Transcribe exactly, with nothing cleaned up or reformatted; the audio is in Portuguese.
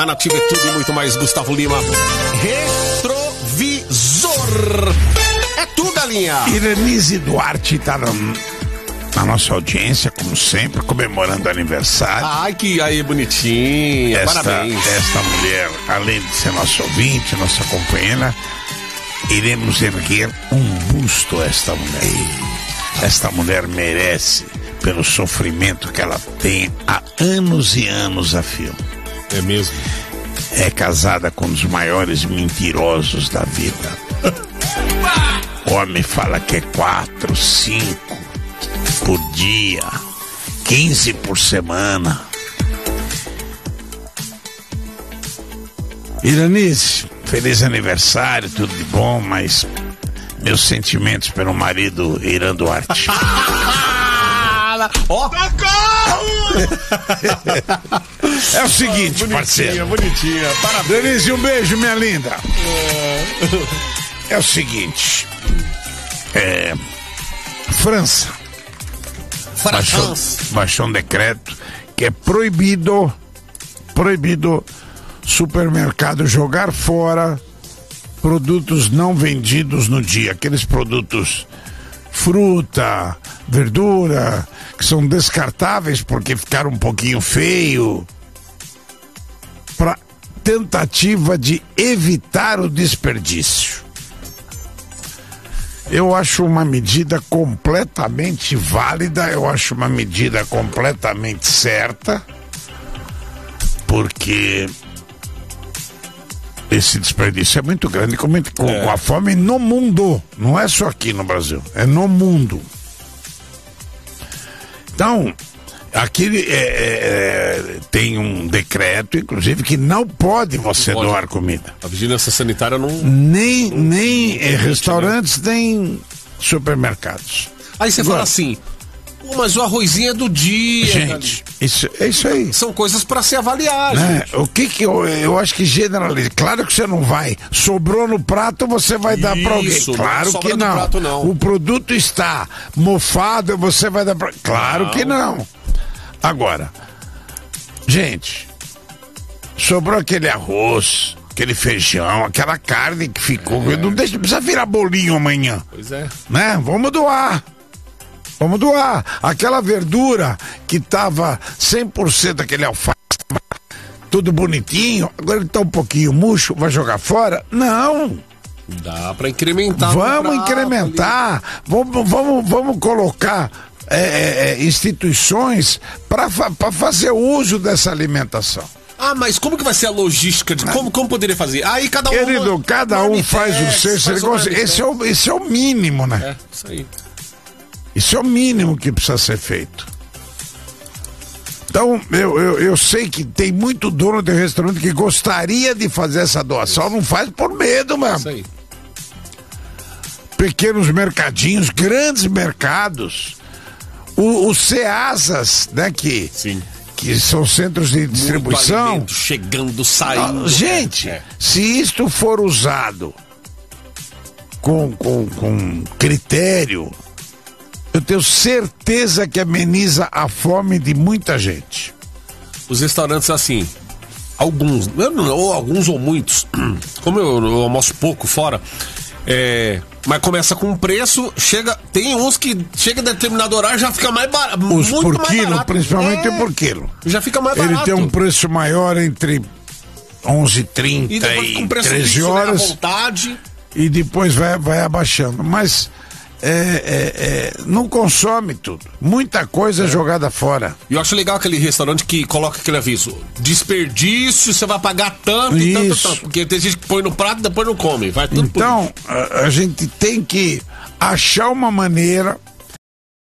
A Nativa é tudo e muito mais. Gustavo Lima. Retrovisor. É tudo, galinha. Iranise Duarte tá na, na nossa audiência, como sempre, comemorando aniversário. Ai, que aí, bonitinha. Esta, Parabéns. esta mulher, além de ser nossa ouvinte, nossa companheira, iremos erguer um busto a esta mulher. Esta mulher merece, pelo sofrimento que ela tem há anos e anos a fio. É mesmo? É casada com um dos maiores mentirosos da vida. O homem fala que é quatro, cinco por dia, quinze por semana. Iranise, feliz aniversário, tudo de bom, mas meus sentimentos pelo marido Irã Duarte. Ó! É o seguinte, bonitinha, parceiro. Bonitinha, parabéns. Denise, um beijo, minha linda. É o seguinte. É. França. Baixou, baixou um decreto que é proibido, proibido supermercado jogar fora produtos não vendidos no dia. Aqueles produtos, fruta, verdura, que são descartáveis porque ficaram um pouquinho feio, para tentativa de evitar o desperdício. Eu acho uma medida completamente válida, eu acho uma medida completamente certa, porque esse desperdício é muito grande, com, com, é. com a fome no mundo, não é só aqui no Brasil, é no mundo. Então, aqui é, é, tem um decreto, inclusive, que não pode você pode. doar comida. A vigilância sanitária não... Nem, não, nem não é, restaurantes, né? Nem supermercados. Aí você Agora, fala assim, mas o arrozinho é do dia. Gente, isso, é isso aí. São coisas para se avaliar, né? O que que eu, eu acho que generaliza. Claro que você não vai. Sobrou no prato, você vai isso, dar para alguém. Claro não que não. Prato, não. O produto está mofado, você vai dar para. Claro não. que não. Agora, gente, sobrou aquele arroz, aquele feijão, aquela carne que ficou. É. Não, deixa, não precisa virar bolinho amanhã. Pois é. Né? Vamos doar. Vamos doar. Aquela verdura que tava cem por cento aquele alface, tudo bonitinho, agora ele tá um pouquinho murcho, vai jogar fora? Não. Dá para incrementar. Vamos incrementar. Vamos, vamos, vamos colocar é, é, instituições para fa fazer uso dessa alimentação. Ah, mas como que vai ser a logística de como, como poderia fazer? Aí cada um. Querido, cada um faz o seu. Esse é o, esse é o mínimo, né? É, isso aí. Isso é o mínimo que precisa ser feito. Então, eu, eu, eu sei que tem muito dono de restaurante que gostaria de fazer essa doação, não faz por medo mesmo. Isso aí. Pequenos mercadinhos, grandes mercados, o, os CEASAs, né, que, Sim. que são centros de distribuição. Muito chegando, saindo. Gente, é. se isto for usado com, com, com critério, eu tenho certeza que ameniza a fome de muita gente. Os restaurantes, assim, alguns, ou alguns ou muitos, como eu, eu almoço pouco fora, é, mas começa com um preço, chega, tem uns que chega a determinado horário já fica mais barato. Os muito por mais quilo, barato. principalmente é, por quilo. Já fica mais Ele barato. Ele tem um preço maior entre onze e trinta e, e treze horas. Né, à vontade. E depois vai, vai abaixando. Mas é, é, é, não consome tudo. Muita coisa é jogada fora. E eu acho legal aquele restaurante que coloca aquele aviso: desperdício, você vai pagar tanto, Isso. tanto, tanto. Porque tem gente que põe no prato e depois não come. Vai tudo então, a, a gente tem que achar uma maneira